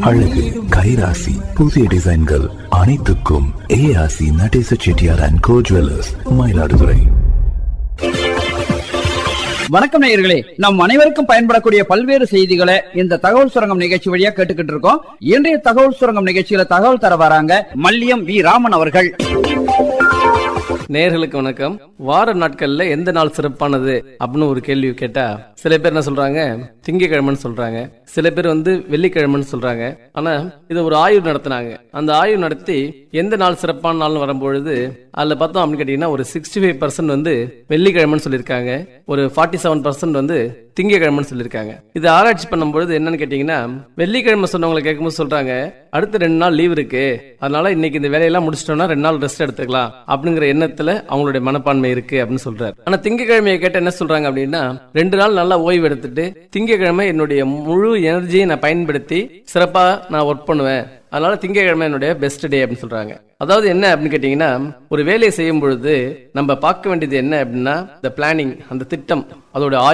அழகு, கைராசி, புதிய டிசைன்கள் அனைத்துக்கும் ஏஆசி Natesa Chettiar and go jewellers, Mayiladuthurai. வணக்கம் நேயர்களே, நம் அனைவருக்கும் பயன்படக்கூடிய பல்வேறு செய்திகளை இந்த தகவல் சுரங்கம் நிகழ்ச்சி வழியா கேட்டுக்கிட்டு இருக்கோம். இன்றைய தகவல் சுரங்கம் நிகழ்ச்சியில தகவல் தர வராங்க மல்லியம் வி ராமன் அவர்கள். நேயர்களுக்கு வணக்கம். வார நாட்கள்ல எந்த நாள் சிறப்பானது அப்படின்னு ஒரு கேள்வி கேட்டா சில பேர் என்ன சொல்றாங்க, திங்கக்கிழமைன்னு சொல்றாங்க. சில பேர் வெள்ளிக்கிழமைன்னு சொல்றாங்க. ஆனா இது ஒரு ஆய்வு நடத்தினாங்க. அந்த ஆய்வு நடத்தி எந்த நாள் சிறப்பான நாள்னு வரும்பொழுது அதுல பார்த்தோம் அப்படின்னு கேட்டீங்கன்னா ஒரு 65% வெள்ளிக்கிழமைன்னு சொல்லியிருக்காங்க, ஒரு 47% திங்கக்கிழமைன்னு சொல்லியிருக்காங்க. இது ஆராய்ச்சி பண்ணும்பொழுது என்னன்னு கேட்டீங்கன்னா, வெள்ளிக்கிழமை சொன்னவங்களை கேட்கும்போது சொல்றாங்க அடுத்த 2 நாள் லீவ் இருக்கு, அதனால இன்னைக்கு இந்த வேலையெல்லாம் முடிச்சிட்டோம்னா 2 நாள் ரெஸ்ட் எடுத்துக்கலாம் அப்படிங்கிற எண்ணத்துல அவங்களுடைய மனப்பான்மை இருக்கு அப்படின்னு சொல்றாரு. ஆனா திங்கக்கிழமையை கேட்ட என்ன சொல்றாங்க அப்படின்னா, 2 நாள் நல்லா ஓய்வு எடுத்துட்டு திங்கக்கிழமை என்னுடைய முழு எனர்ஜியை நான் பயன்படுத்தி சிறப்பா நான் ஒர்க் பண்ணுவேன், அதனால திங்கக்கிழமை என்னுடைய பெஸ்ட் டே அப்படின்னு சொல்றாங்க. அதாவது என்ன அப்படின்னு கேட்டீங்கன்னா, ஒரு வேலையை செய்யும் பொழுது நம்ம பார்க்க வேண்டியது என்ன அப்படின்னா, இந்த பிளானிங், அந்த திட்டம், அதோட